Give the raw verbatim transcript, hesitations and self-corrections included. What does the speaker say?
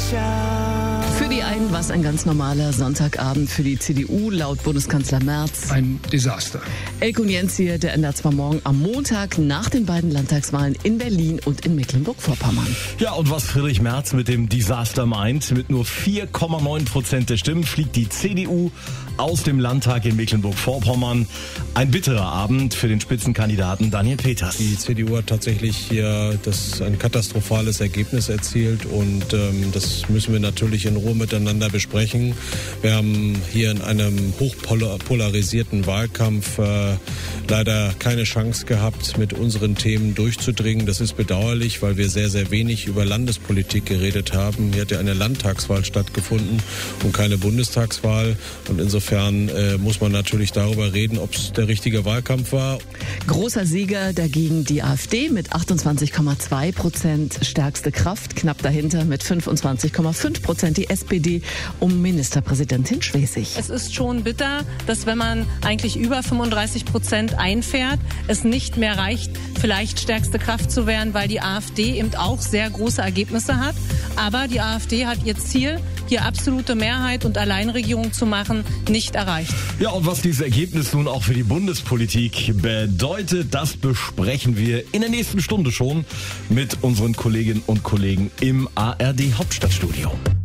Für die einen war es ein ganz normaler Sonntagabend, für die C D U laut Bundeskanzler Merz ein Desaster. Elko Njenzier, der ändert zwar morgen am Montag nach den beiden Landtagswahlen in Berlin und in Mecklenburg-Vorpommern. Ja, und was Friedrich Merz mit dem Desaster meint, mit nur vier Komma neun Prozent der Stimmen fliegt die C D U aus dem Landtag in Mecklenburg-Vorpommern. Ein bitterer Abend für den Spitzenkandidaten Daniel Peters. Die C D U hat tatsächlich hier das ein katastrophales Ergebnis erzielt und ähm, das müssen wir natürlich in Ruhe miteinander besprechen. Wir haben hier in einem hochpolarisierten Wahlkampf äh, leider keine Chance gehabt, mit unseren Themen durchzudringen. Das ist bedauerlich, weil wir sehr, sehr wenig über Landespolitik geredet haben. Hier hat ja eine Landtagswahl stattgefunden und keine Bundestagswahl. Und insofern äh, muss man natürlich darüber reden, ob es der richtige Wahlkampf war. Großer Sieger dagegen die AfD mit achtundzwanzig Komma zwei Prozent, stärkste Kraft, knapp dahinter mit fünfundzwanzig Komma fünf Prozent die S P D um Ministerpräsidentin Schwesig. Es ist schon bitter, dass wenn man eigentlich über fünfunddreißig Prozent einfährt, es nicht mehr reicht, vielleicht stärkste Kraft zu werden, weil die AfD eben auch sehr große Ergebnisse hat. Aber die AfD hat ihr Ziel, hier absolute Mehrheit und Alleinregierung zu machen, nicht erreicht. Ja, und was dieses Ergebnis nun auch für die Bundespolitik bedeutet, das besprechen wir in der nächsten Stunde schon mit unseren Kolleginnen und Kollegen im A R D Hauptstadtstudio.